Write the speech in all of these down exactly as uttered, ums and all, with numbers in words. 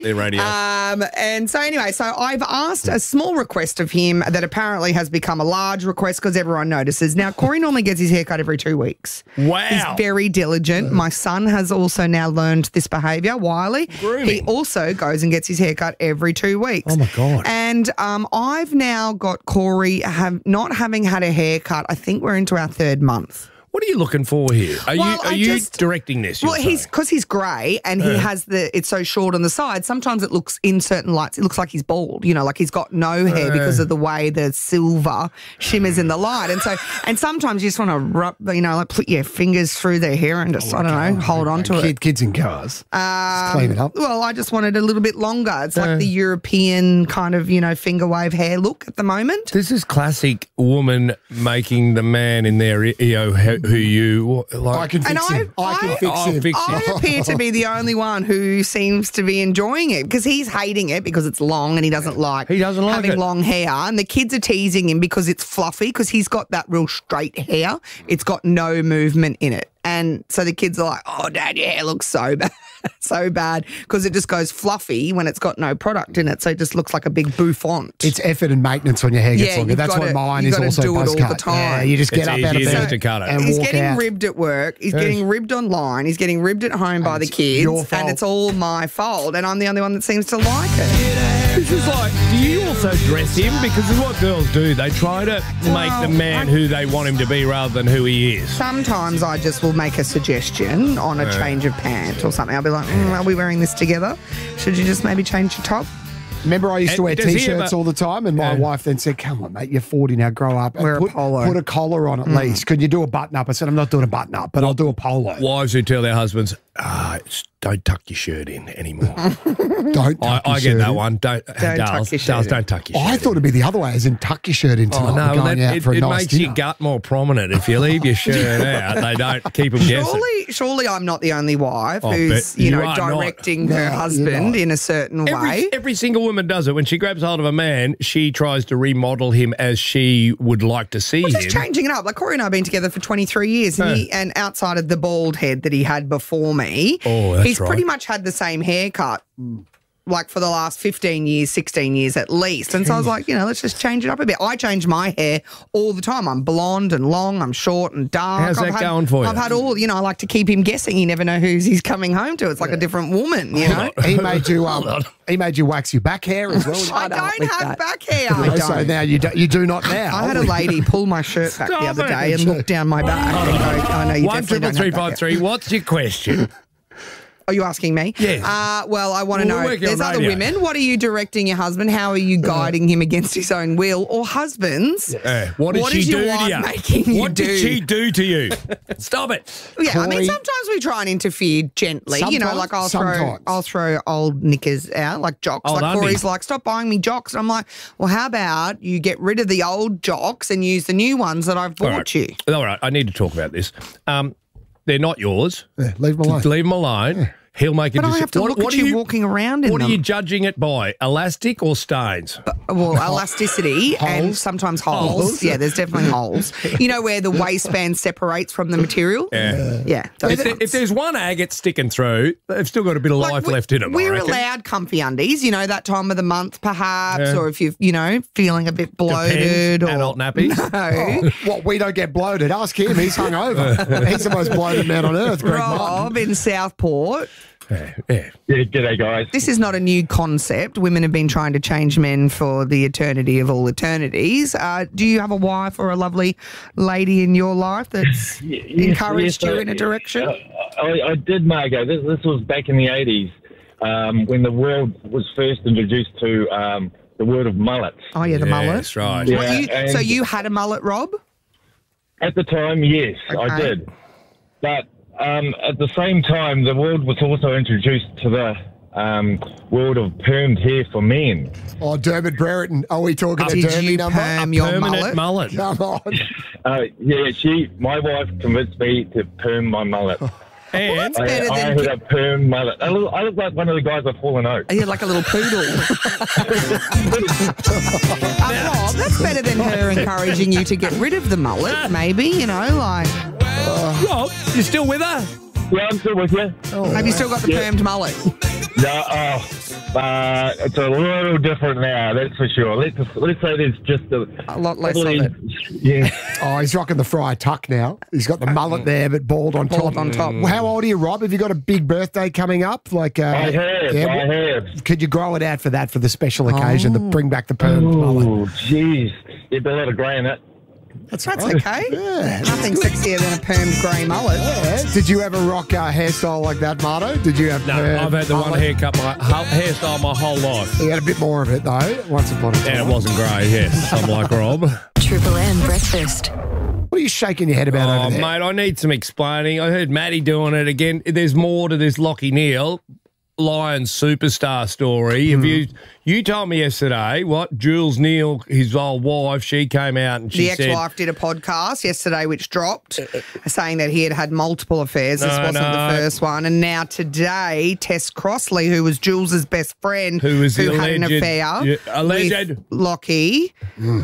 their radio. Um, and so anyway, so I've asked a small request of him that apparently has become a large request because everyone notices. Now, Corey normally gets his haircut every two weeks. Wow. He's very diligent. My son has also now learned this behaviour, Wiley. Grooming. He also goes and gets his haircut every two weeks. Oh, my God. And um, I've now got Corey have not having had a haircut. I think we're into our third month. What are you looking for here? Are Well, you are I you just- directing this? Well, you're he's saying? because he's grey and he Yeah. has the it's so short on the side. Sometimes it looks in certain lights, it looks like he's bald. You know, like he's got no hair Uh. because of the way the silver shimmers in the light. And so, and sometimes you just want to rub, you know, like put your fingers through their hair and just I don't know, hold on to Kid, it. kids in cars. Just clean it up. Well, I just wanted a little bit longer. It's like the European kind of you know finger wave hair look at the moment. This is classic woman making the man in their ear who, who you like. I can And fix I- him. I can I- fix I'll him. fix him. I appear to be the only one who seems to be enjoying it because he's hating it because it's long and he doesn't like He doesn't like having it. long hair. And the kids are teasing him because it's fluffy because he's got that real straight hair. It's got no movement in it. And so the kids are like, oh, Dad, your hair looks so bad. So bad because it just goes fluffy when it's got no product in it. So it just looks like a big bouffant. It's effort and maintenance when your hair gets Yeah, longer. you've That's gotta- what mine you've is gotta also do it buzz all the cut. time. Yeah, you just get It's up out of easier bed to cut it. and He's walk getting out. ribbed at work. He's getting ribbed online. He's getting ribbed at home by the it's kids. your fault. And it's all my fault. And I'm the only one that seems to like it. This is like, do you also dress him? Because it's what girls do. They try to make Well, the man I- who they want him to be rather than who he is. Sometimes I just will make a suggestion on a change of pant or something. I'll be like, mm, are we wearing this together? Should you just maybe change your top? Remember I used to And wear does he T-shirts ever- all the time and my Yeah. wife then said, come on, mate, you're forty now, grow up. And Wear a put, polo. Put a collar on at least. Can you do a button-up? I said, I'm not doing a button-up, but I'll do a polo. Wives who tell their husbands, ah, it's- don't tuck your shirt in anymore. Don't I, tuck your I get shirt that in. one. Don't, Don't Dales, tuck your shirt Dales, in. don't tuck your shirt I thought it'd be the other way, as in tuck your shirt in tonight. Oh, no, We're going that, out it, for a it nice makes dinner. your gut more prominent. If you leave your shirt out, they don't keep them guessing. Surely, surely I'm not the only wife Oh, who's, but you you know, are not. directing No, her you're husband not. in a certain way. Every, every single woman does it. When she grabs hold of a man, she tries to remodel him as she would like to see Well, him. just changing it up. Like Corey and I have been together for twenty-three years, and, he, and outside of the bald head that he had before me, Oh, that's he's right. pretty much had the same haircut. Like for the last fifteen years, sixteen years at least. And so I was like, you know, let's just change it up a bit. I change my hair all the time. I'm blonde and long, I'm short and dark. How's I've that had, going for you? I've had all, you know, I like to keep him guessing. You never know who's he's coming home to. It's like a different woman, you know? He made you um, he made you wax your back hair as well. I Shut up don't with have that. back hair. No, I so don't. now you do, you do not now. I had a lady pull my shirt back the Stop other it. day and look down my back and go, I know you One definitely triple don't three have back five hair. three. What's your question? Are you asking me? Yes. Uh, well, I want to Well, we're know. working There's on other radio. women. What are you directing your husband? How are you guiding him against his own will? Or husbands? Eh, what did What she is your do to wife you? making you what did do? she do to you? Stop it. Yeah, I mean, Corey- sometimes we try and interfere gently. you know, Sometimes, like I'll throw, sometimes. I'll throw old knickers out, like jocks. Old like undies. Corey's like, stop buying me jocks. And I'm like, well, how about you get rid of the old jocks and use the new ones that I've bought All right. you? All right, I need to talk about this. Um, they're not yours. Yeah, leave him alone. Leave them alone. He'll make a But I decision. have to What- look what at are you, walking around in What them. are you judging it by? Elastic or stains? Well, elasticity and Holes? sometimes holes. Holes? Yeah, there's definitely holes. You know where the waistband separates from the material? Yeah. Yeah. those If, there- ones. if there's one agate sticking through, they've still got a bit of Like, life we- left in them. I We're reckon. allowed comfy undies, you know, that time of the month perhaps, Yeah. or if you're, you know, feeling a bit bloated Depends. or Adult nappies. No. What, we don't get bloated? Ask him. He's hungover. He's the most bloated man on earth, Greg Martin. Rob in Southport. Yeah, yeah. Yeah, g'day guys. This is not a new concept. Women have been trying to change men for the eternity of all eternities. Uh, do you have a wife or a lovely lady in your life that's Yes, encouraged yes, you I- in a direction? uh, I, I did, Margot. This, this was back in the eighties um, when the world was first introduced to um, the word of mullets. Oh, yeah, the Yeah, mullet. That's right. Yeah. What, you, so and- you had a mullet, Rob? At the time, yes, I Okay. did. But um, at the same time, the world was also introduced to the um, world of permed hair for men. Oh, Dermot Brereton. Are we talking a Did Dermy you number? perm your Permanent mullet? mullet. Come on. Uh, yeah, she, my wife convinced me to perm my mullet. And I, better I than had a perm mullet. I look, I look like one of the guys I've fallen out. You're like a little poodle. um, Rob, that's better than her encouraging you to get rid of the mullet, maybe, you know, like, Rob, you still with her? Yeah, I'm still with you. have you still got the Yeah. permed mullet? No, oh, Uh, it's a little different now, that's for sure. Let's let's say there's just a, A lot less of probably- it. Yeah. Oh, he's rocking the friar tuck now. He's got the mullet there, but bald on Bald top. on top. Well, how old are you, Rob? Have you got a big birthday coming up? Like, uh, I have, yeah, I have. Could you grow it out for that for the special occasion to bring back the perm mullet? Oh, jeez. There'd be a lot of grey in it. That's okay. Yeah. Nothing sexier than a permed grey mullet. Yeah. Did you ever rock a hairstyle like that, Marto? Did you have? No, perm I've had the one mullet? haircut, my whole, hairstyle my whole life. You had a bit more of it though. Once upon a time. And it wasn't grey, yes. I'm like Rob. Triple M breakfast. What are you shaking your head about Oh, over there? mate, I need some explaining. I heard Matty doing it again. There's more to this Lockie Neal Lions superstar story. Have you you told me yesterday what Jules Neal, his old wife, she came out and she The said, ex-wife did a podcast yesterday which dropped saying that he had had multiple affairs. This No, wasn't no. the first one. And now today, Tess Crossley, who was Jules's best friend, Who was the who had an alleged- affair yeah, alleged. with Lockie,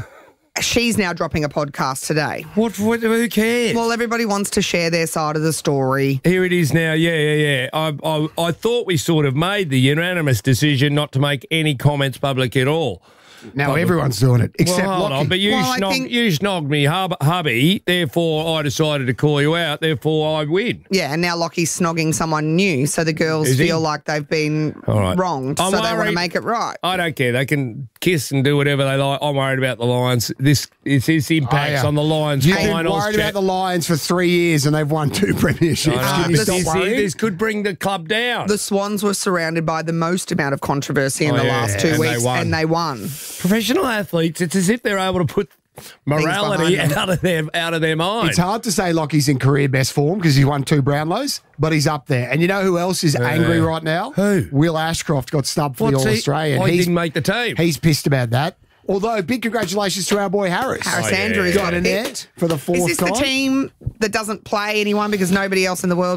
she's now dropping a podcast today. what, what, who cares? Well, everybody wants to share their side of the story. Here it is now. Yeah, yeah, yeah. I, I, I thought we sort of made the unanimous decision not to make any comments public at all. Now everyone's doing it except well, hold Lockie. on, but you, Well, I snog, think- you snogged me, hub, hubby, therefore I decided to call you out, therefore I win. Yeah, and now Lockie's snogging someone new, so the girls Is he? feel like they've been All right. wronged, I'm so they want to worried- make it right. I don't care. They can kiss and do whatever they like. I'm worried about the Lions. This is this impacts Oh, yeah. on the Lions You've been finals. worried chat. about the Lions for three years and they've won two premierships. I know, Can you but stop this, worrying? this could bring the club down. The Swans were surrounded by the most amount of controversy in Oh, the yeah, last two and they weeks, won. and they won. Professional athletes, it's as if they're able to put morality behind them. out of their out of their mind. It's hard to say Lockie's in career best form because he won two Brownlows, but he's up there. And you know who else is angry right now? Who? Will Ashcroft got snubbed for What's the he- All-Australian. Oh, he He's- didn't make the team. He's pissed about that. Although, big congratulations to our boy Harris. Harris Oh, yeah. Andrews got got in there picked. for the fourth Is this time. the team that doesn't play anyone because nobody else in the world